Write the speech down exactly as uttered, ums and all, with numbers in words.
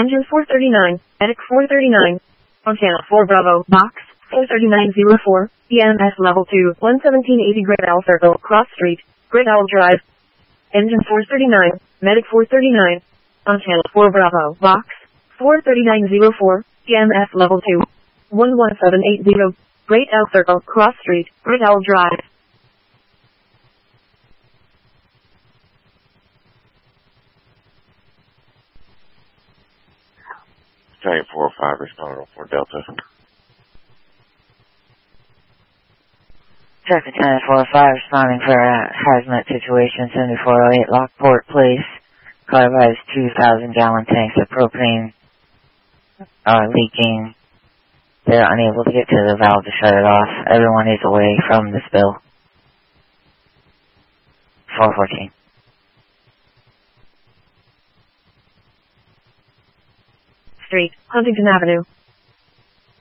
Engine four thirty-nine, Medic four thirty-nine. On channel four Bravo, box, four thirty-nine oh four, E M S level two, one seventeen eighty Great Owl Circle, Cross Street, Great Owl Drive. Engine four thirty-nine, Medic four thirty-nine. On channel four Bravo, box, four thirty-nine oh four, E M S level two, one one seven eight zero, Great Owl Circle, Cross Street, Great Owl Drive. Giant four oh five responding for Delta. Traffic Giant four oh five responding for a hazmat situation, seventy-four oh eight Lockport Place. Car has two thousand gallon tanks of propane are leaking. They're unable to get to the valve to shut it off. Everyone is away from the spill. four fourteen. Street, Huntington Avenue.